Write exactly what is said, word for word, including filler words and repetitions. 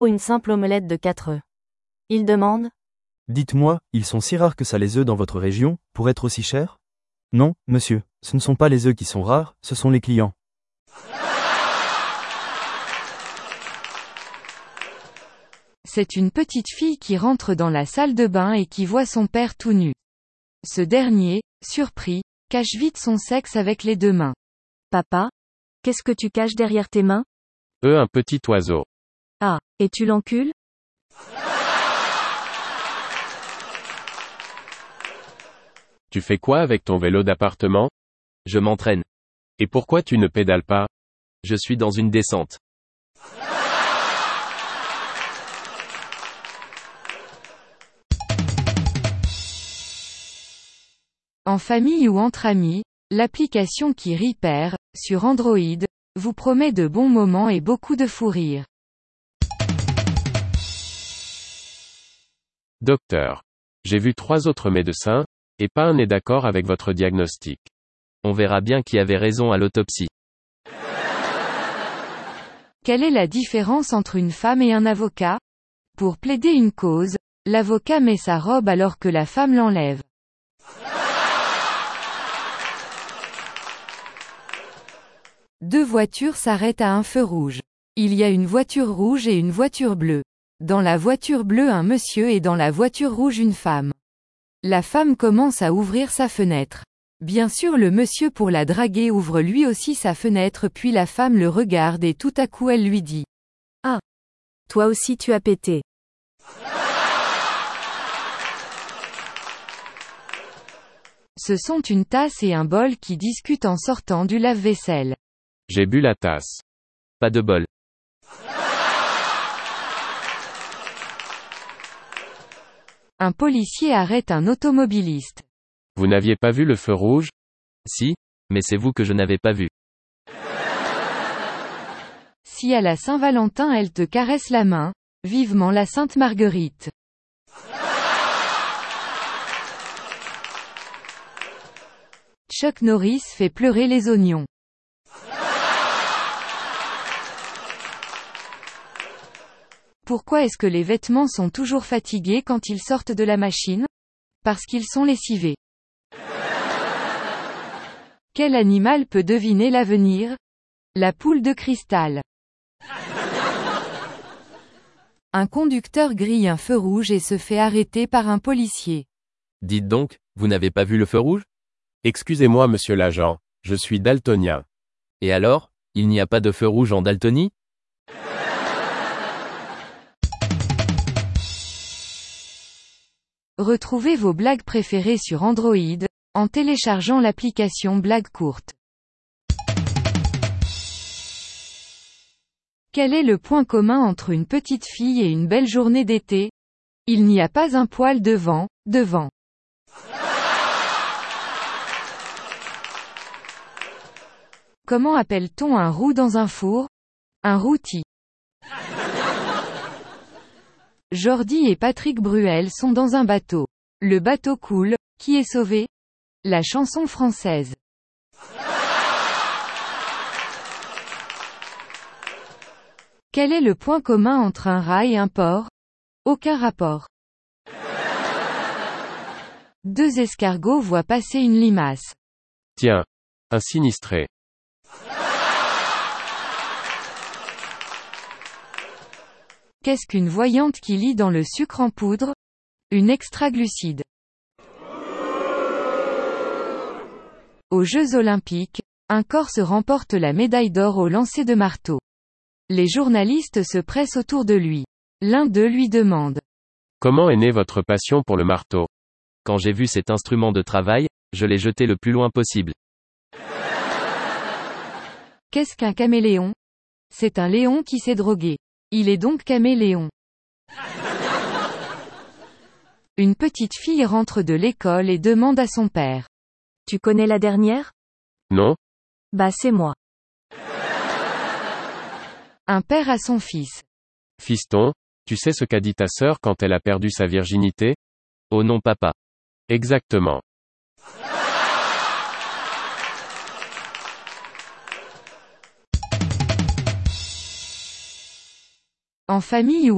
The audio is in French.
Ou une simple omelette de quatre œufs. Il demande. Dites-moi, ils sont si rares que ça les œufs dans votre région, pour être aussi chers? Non, monsieur, ce ne sont pas les œufs qui sont rares, ce sont les clients. C'est une petite fille qui rentre dans la salle de bain et qui voit son père tout nu. Ce dernier, surpris, cache vite son sexe avec les deux mains. Papa? Qu'est-ce que tu caches derrière tes mains? Euh, un petit oiseau. Ah, et tu l'encules? Tu fais quoi avec ton vélo d'appartement? Je m'entraîne. Et pourquoi tu ne pédales pas? Je suis dans une descente. En famille ou entre amis, l'application qui rit perd, sur Android, vous promet de bons moments et beaucoup de fou rire. Docteur. J'ai vu trois autres médecins, et pas un n'est d'accord avec votre diagnostic. On verra bien qui avait raison à l'autopsie. Quelle est la différence entre une femme et un avocat? Pour plaider une cause, l'avocat met sa robe alors que la femme l'enlève. Deux voitures s'arrêtent à un feu rouge. Il y a une voiture rouge et une voiture bleue. Dans la voiture bleue un monsieur et dans la voiture rouge une femme. La femme commence à ouvrir sa fenêtre. Bien sûr le monsieur pour la draguer ouvre lui aussi sa fenêtre puis la femme le regarde et tout à coup elle lui dit. Ah! Toi aussi tu as pété. Ce sont une tasse et un bol qui discutent en sortant du lave-vaisselle. J'ai bu la tasse. Pas de bol. Un policier arrête un automobiliste. Vous n'aviez pas vu le feu rouge? Si, mais c'est vous que je n'avais pas vu. Si à la Saint-Valentin elle te caresse la main, vivement la Sainte Marguerite. Chuck Norris fait pleurer les oignons. Pourquoi est-ce que les vêtements sont toujours fatigués quand ils sortent de la machine? Parce qu'ils sont lessivés. Quel animal peut deviner l'avenir? La poule de cristal. Un conducteur grille un feu rouge et se fait arrêter par un policier. Dites donc, vous n'avez pas vu le feu rouge? Excusez-moi monsieur l'agent, je suis daltonien. Et alors, il n'y a pas de feu rouge en Daltonie? Retrouvez vos blagues préférées sur Android, en téléchargeant l'application Blagues courtes. Quel est le point commun entre une petite fille et une belle journée d'été? Il n'y a pas un poil de vent, devant. Comment appelle-t-on un roux dans un four? Un rôti. Jordi et Patrick Bruel sont dans un bateau. Le bateau coule, qui est sauvé? La chanson française. Quel est le point commun entre un rat et un porc? Aucun rapport. Deux escargots voient passer une limace. Tiens. Un sinistré. Qu'est-ce qu'une voyante qui lit dans le sucre en poudre? Une extraglucide. Aux Jeux Olympiques, un Corse remporte la médaille d'or au lancer de marteau. Les journalistes se pressent autour de lui. L'un d'eux lui demande. Comment est née votre passion pour le marteau? Quand j'ai vu cet instrument de travail, je l'ai jeté le plus loin possible. Qu'est-ce qu'un caméléon? C'est un léon qui s'est drogué. Il est donc caméléon. Une petite fille rentre de l'école et demande à son père. Tu connais la dernière? Non. Bah c'est moi. Un père à son fils. Fiston, tu sais ce qu'a dit ta sœur quand elle a perdu sa virginité? Oh non papa. Exactement. En famille ou